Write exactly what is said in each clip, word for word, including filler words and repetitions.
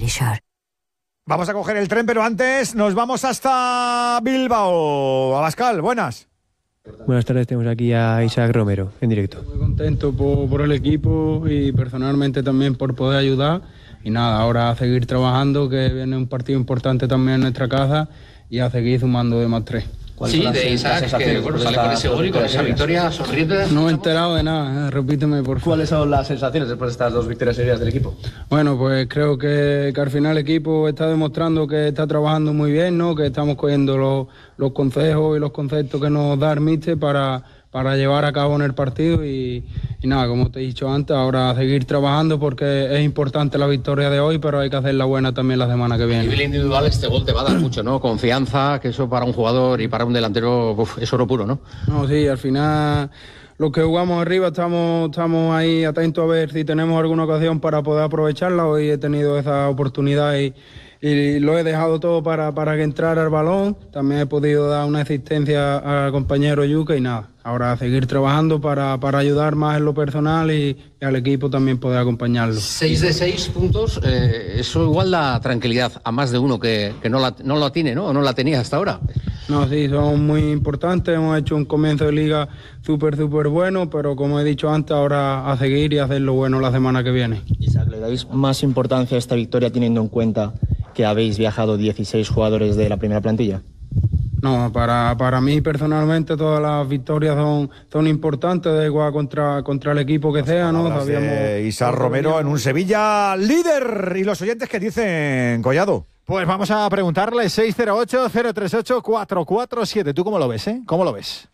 Sure. Vamos a coger el tren, pero antes nos vamos hasta Bilbao. Abascal, buenas. Buenas tardes, tenemos aquí a Isaac Romero en directo. Muy contento por, por el equipo y personalmente también por poder ayudar. Y nada, ahora a seguir trabajando, que viene un partido importante también en nuestra casa, y a seguir sumando de más tres. Sí, de Isaac, que bueno, sale con ese gol y con esa victoria, sonriente. No me he enterado de nada, eh, repíteme por favor. ¿Cuáles son las sensaciones después de estas dos victorias seguidas del equipo? Bueno, pues creo que, que al final el equipo está demostrando que está trabajando muy bien, ¿no? Que estamos cogiendo los, los consejos y los conceptos que nos da el míster para, para llevar a cabo en el partido y, y nada, como te he dicho antes, ahora a seguir trabajando porque es importante la victoria de hoy, pero hay que hacerla buena también la semana que viene. A nivel individual este gol te va a dar mucho, ¿no? Confianza, que eso para un jugador y para un delantero uf, es oro puro, ¿no? No, sí, al final los que jugamos arriba estamos, estamos ahí atentos a ver si tenemos alguna ocasión para poder aprovecharla. Hoy he tenido esa oportunidad y, y lo he dejado todo para, para que entrara el balón. También he podido dar una asistencia al compañero Yuka y nada. Ahora a seguir trabajando para, para ayudar más en lo personal y, y al equipo también poder acompañarlo. Seis de seis puntos, eh, eso igual da tranquilidad a más de uno que, que no, la, no la tiene, ¿no? O no la tenía hasta ahora. No, sí, son muy importantes. Hemos hecho un comienzo de liga súper, súper bueno, pero como he dicho antes, ahora a seguir y hacer lo bueno la semana que viene. Isaac, ¿le dais más importancia a esta victoria teniendo en cuenta que habéis viajado dieciséis jugadores de la primera plantilla? No, para, para mí personalmente todas las victorias son, son importantes, da igual contra, contra el equipo que sea, ¿no? Sabíamos... Isaac Romero en un Sevilla líder. ¿Y los oyentes qué dicen, Collado? Pues vamos a preguntarle seis cero ocho, cero tres ocho, cuatro cuatro siete. ¿Tú cómo lo ves, eh? ¿Cómo lo ves?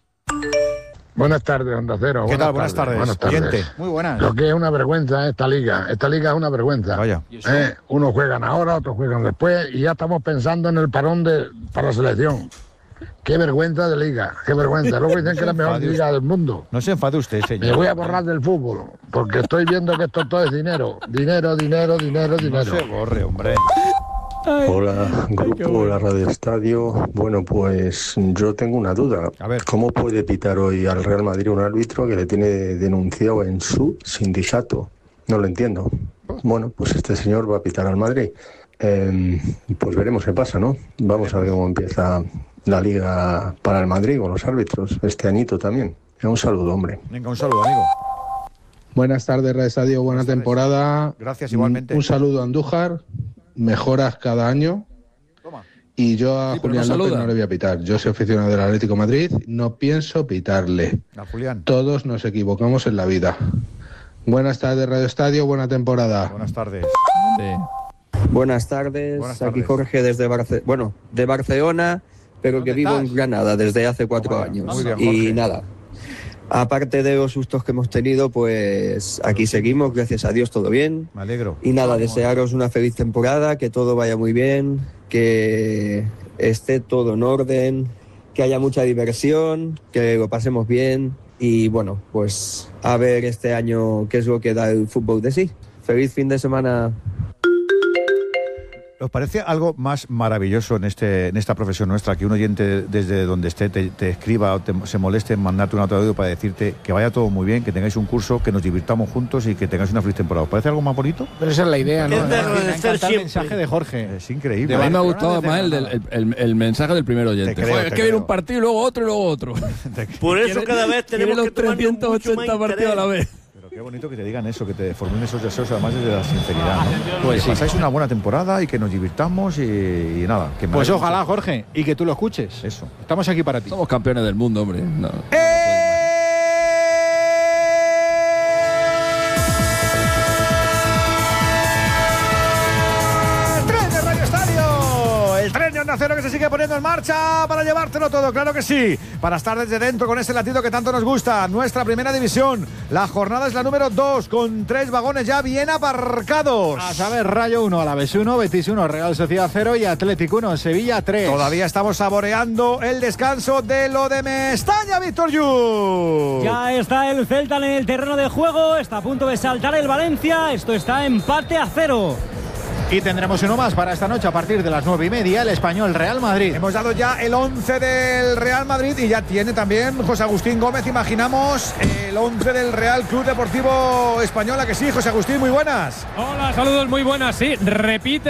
Buenas tardes, Onda Cero. ¿Qué tal? Buenas tardes. Buenas tardes. Oyente. Muy buenas. Lo que es una vergüenza esta liga. Esta liga es una vergüenza. Vaya. Eh, unos juegan ahora, otros juegan después y ya estamos pensando en el parón de, para la selección. Qué vergüenza de liga, qué vergüenza. Luego dicen que es la mejor liga del mundo. No se enfade usted, señor. Me voy a borrar del fútbol, porque estoy viendo que esto todo es dinero. Dinero, dinero, dinero, dinero. No se borre, hombre. Hola, grupo La Radio Estadio. Bueno, pues yo tengo una duda. A ver. ¿Cómo puede pitar hoy al Real Madrid un árbitro que le tiene denunciado en su sindicato? No lo entiendo. Bueno, pues este señor va a pitar al Madrid. Eh, pues veremos qué pasa, ¿no? Vamos a ver cómo empieza la liga para el Madrid con los árbitros este añito también. Un saludo, hombre. Venga, un saludo, amigo. Buenas tardes, Radio Estadio, buena temporada. Gracias, igualmente. Un saludo a Andújar, mejoras cada año. Toma. Y yo a Sí, Julián no López saluda. no le voy a pitar. Yo soy aficionado del Atlético de Madrid, no pienso pitarle. A Julián. Todos nos equivocamos en la vida. Buenas tardes, Radio Estadio, buena temporada. Buenas tardes. Sí. Buenas tardes, Buenas aquí tardes. Jorge desde Barce bueno, de Barcelona, pero que ¿Dónde vivo estás? en Granada desde hace cuatro Ah, vaya. años. Muy bien, y Jorge. nada, aparte de los sustos que hemos tenido, pues aquí seguimos, gracias a Dios todo bien. Me alegro. Y nada, desearos una feliz temporada, que todo vaya muy bien, que esté todo en orden, que haya mucha diversión, que lo pasemos bien y bueno, pues a ver este año qué es lo que da el fútbol de sí. Feliz fin de semana. ¿Os parece algo más maravilloso en este en esta profesión nuestra que un oyente desde donde esté te, te escriba o te, se moleste en mandarte un audio para decirte que vaya todo muy bien, que tengáis un curso, que nos divirtamos juntos y que tengáis una feliz temporada? ¿Os parece algo más bonito? Pero esa es la idea, ¿no? Es de Me agradecer encanta el siempre. mensaje de Jorge. Es increíble. A mí me ha Barcelona gustado desde más el, Granada. del, el, el- el mensaje del primer oyente. Te creo, Joder, te es que viene creo. un partido y luego otro y luego otro. Por eso Quiere- cada vez quiere tenemos los que tomarnos mucho más trescientos ochenta partidos a la interés. vez. Pero qué bonito que te digan eso, que te formen esos deseos, además desde la sinceridad, ¿no? Pues que sí. pasáis una buena temporada y que nos divirtamos y, y nada. Que me Pues alegro ojalá, mucho. Jorge, y que tú lo escuches. Eso. Estamos aquí para ti. Somos campeones del mundo, hombre. No, no lo puedo ¡El tren de Radio Estadio! El tren de Onda Cero que se sigue poniendo en marcha para llevártelo todo, claro que sí. Para estar desde dentro con ese latido que tanto nos gusta. Nuestra primera división. La jornada es la número dos, con tres vagones ya bien aparcados. A saber, Rayo uno, Alavés uno, Betis uno, Real Sociedad cero y Atlético uno, Sevilla tres. Todavía estamos saboreando el descanso de lo de Mestaña, Víctor Yu. Ya está el Celta en el terreno de juego, está a punto de saltar el Valencia, esto está empate a cero. Y tendremos uno más para esta noche a partir de las nueve y media, el Español Real Madrid. Hemos dado ya el once del Real Madrid y ya tiene también José Agustín Gómez, imaginamos, el once del Real Club Deportivo Español. ¿A que sí, José Agustín? Muy buenas. Hola, saludos muy buenas, sí, repite